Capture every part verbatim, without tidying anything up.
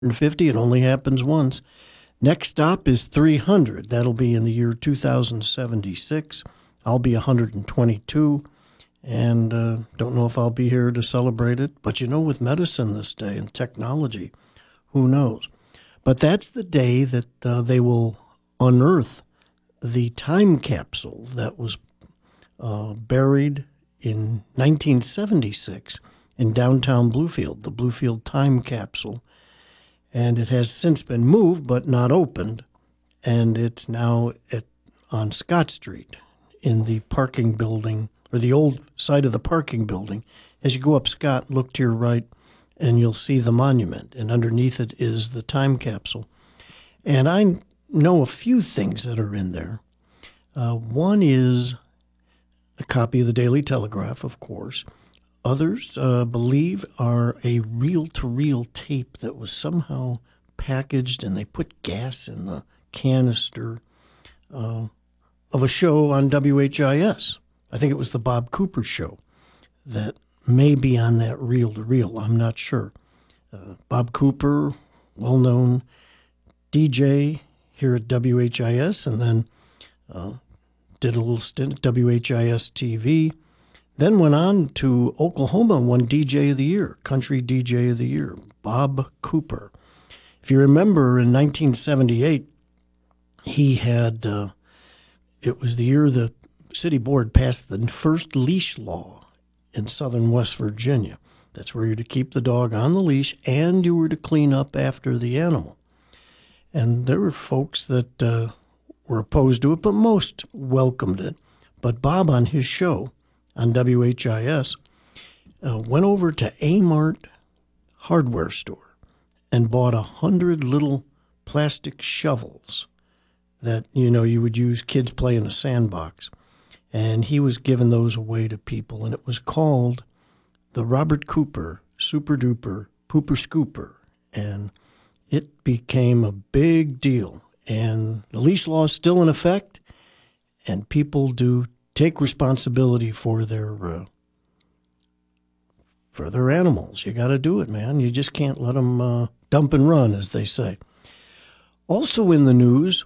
fifty. It only happens once. Next stop is three hundred. That'll be in the year two thousand seventy-six. I'll be one hundred twenty-two, and uh, don't know if I'll be here to celebrate it. But you know, with medicine this day and technology, who knows? But that's the day that uh, they will unearth the time capsule that was uh, buried in nineteen seventy-six in downtown Bluefield, the Bluefield time capsule. And it has since been moved but not opened, and it's now at, on Scott Street in the parking building, or the old side of the parking building. As you go up Scott, look to your right, and you'll see the monument, and underneath it is the time capsule. And I know a few things that are in there. Uh, one is a copy of the Daily Telegraph, of course. Others uh, believe are a reel-to-reel tape that was somehow packaged, and they put gas in the canister uh, of a show on W H I S. I think it was the Bob Cooper show that may be on that reel-to-reel. I'm not sure. Uh, Bob Cooper, well-known D J here at W H I S, and then uh, did a little stint at W H I S T V. Then went on to Oklahoma, won D J of the Year, Country D J of the Year, Bob Cooper. If you remember, in nineteen seventy-eight, he had, uh, it was the year the city board passed the first leash law in southern West Virginia. That's where you're to keep the dog on the leash, and you were to clean up after the animal. And there were folks that uh, were opposed to it, but most welcomed it. But Bob, on his show, on W H I S, uh, went over to Amart hardware store and bought a hundred little plastic shovels that, you know, you would use, kids play in a sandbox. And he was giving those away to people, and it was called the Robert Cooper Super Duper Pooper Scooper. And it became a big deal. And the leash law is still in effect, and people do take responsibility for their uh, for their animals. You got to do it, man. You just can't let them uh, dump and run, as they say. Also in the news,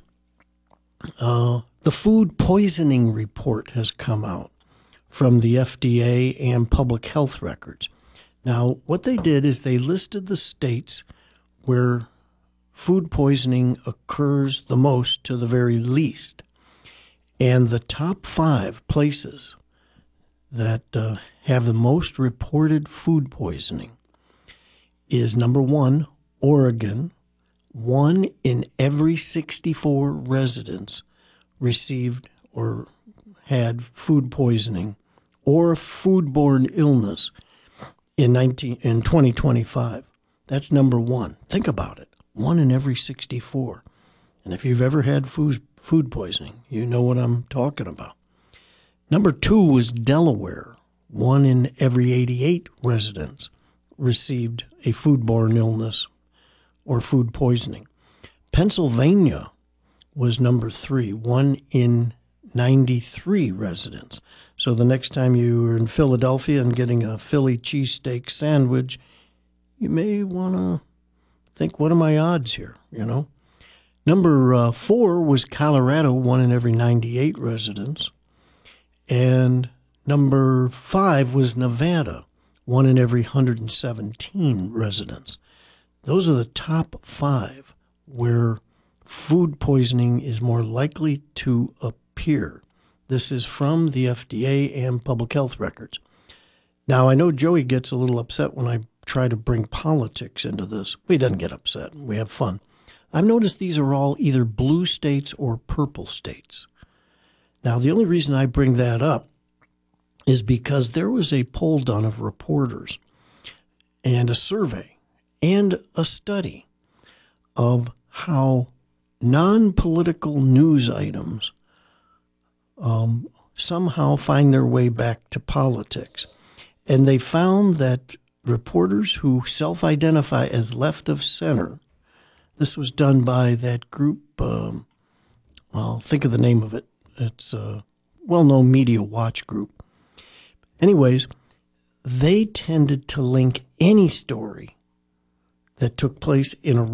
uh, the food poisoning report has come out from the F D A and public health records. Now, what they did is they listed the states where food poisoning occurs the most to the very least. And the top five places that uh, have the most reported food poisoning is number one, Oregon. One in every sixty-four residents received or had food poisoning or foodborne illness in nineteen in twenty twenty-five. That's number one. Think about it. One in every sixty-four. And if you've ever had food food poisoning, you know what I'm talking about. Number two was Delaware. One in every eighty-eight residents received a foodborne illness or food poisoning. Pennsylvania was number three. One in ninety-three residents. So the next time you are in Philadelphia and getting a Philly cheesesteak sandwich, you may want to think, what are my odds here, you know? Number uh, four was Colorado, one in every ninety-eight residents. And number five was Nevada, one in every one hundred seventeen residents. Those are the top five where food poisoning is more likely to appear. This is from the F D A and public health records. Now, I know Joey gets a little upset when I try to bring politics into this. He doesn't get upset. We have fun. I've noticed these are all either blue states or purple states. Now, the only reason I bring that up is because there was a poll done of reporters and a survey and a study of how non-political news items um, somehow find their way back to politics. And they found that reporters who self-identify as left of center, this was done by that group, um, I'll think of the name of it. It's a well-known Media Watch group. Anyways, they tended to link any story that took place in a